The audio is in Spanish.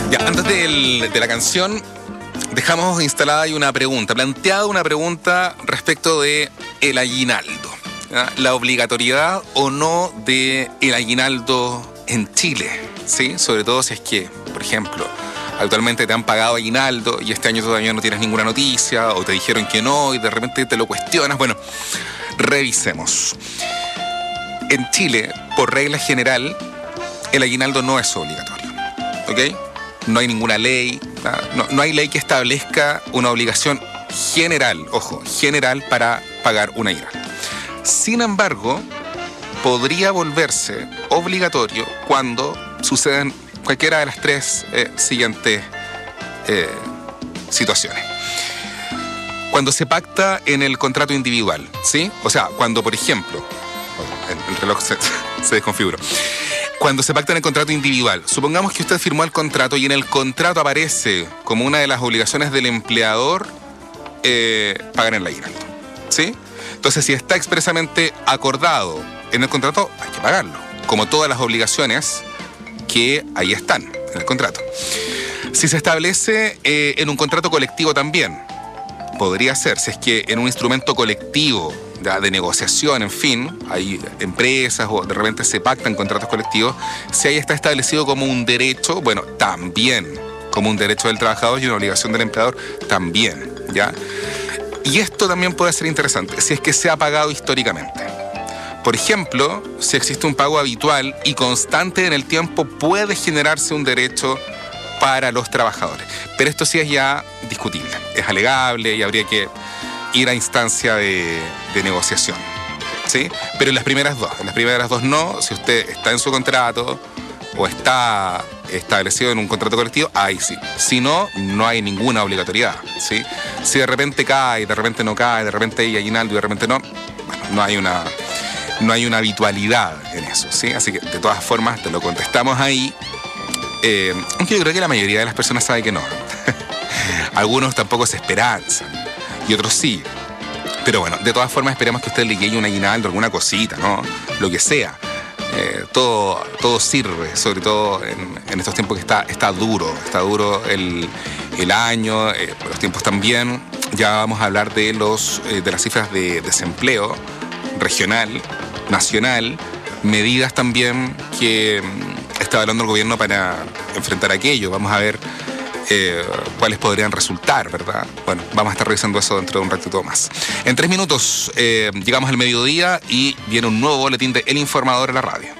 Ya, antes de la canción, dejamos instalada ahí una pregunta, planteada una pregunta respecto de el aguinaldo. ¿Ya? La obligatoriedad o no de el aguinaldo en Chile, ¿sí? Sobre todo si es que, por ejemplo, actualmente te han pagado aguinaldo y este año todavía no tienes ninguna noticia o te dijeron que no y de repente te lo cuestionas. Bueno, revisemos. En Chile, por regla general, el aguinaldo no es obligatorio, ¿ok? No hay ninguna ley, no hay ley que establezca una obligación general, ojo, general para pagar un aguinaldo. Sin embargo, podría volverse obligatorio cuando suceden cualquiera de las tres siguientes situaciones. Cuando se pacta en el contrato individual, ¿sí? O sea, cuando, por ejemplo, el reloj se desconfiguró. Cuando se pacta en el contrato individual, supongamos que usted firmó el contrato y en el contrato aparece como una de las obligaciones del empleador pagar el aguinaldo, ¿sí? Entonces, si está expresamente acordado en el contrato, hay que pagarlo, como todas las obligaciones que ahí están en el contrato. Si se establece en un contrato colectivo también, podría ser, si es que en un instrumento colectivo de negociación, en fin, hay empresas o de repente se pactan contratos colectivos, si ahí está establecido como un derecho, bueno, también como un derecho del trabajador y una obligación del empleador, también, ¿ya? Y esto también puede ser interesante, si es que se ha pagado históricamente. Por ejemplo, si existe un pago habitual y constante en el tiempo, puede generarse un derecho para los trabajadores. Pero esto sí es ya discutible, es alegable y habría que ir a instancia de negociación, ¿sí? Pero en las primeras dos no. Si usted está en su contrato o está establecido en un contrato colectivo, ahí sí. Si no, no hay ninguna obligatoriedad, ¿sí? Si de repente cae, de repente no cae, de repente hay aguinaldo y de repente no, bueno, no hay una habitualidad en eso, ¿sí? Así que, de todas formas, te lo contestamos ahí. Aunque yo creo que la mayoría de las personas sabe que no. Algunos tampoco se esperanzan y otros sí. Pero bueno, de todas formas esperemos que a usted le llegue un aguinaldo, alguna cosita, ¿no? Lo que sea. Todo sirve, sobre todo en estos tiempos que está duro el año, los tiempos también. Ya vamos a hablar de las cifras de desempleo regional, nacional, medidas también que está hablando el gobierno para enfrentar aquello. Vamos a ver cuáles podrían resultar, ¿verdad? Bueno, vamos a estar revisando eso dentro de un ratito más. En 3 minutos llegamos al mediodía y viene un nuevo boletín de El Informador en la radio.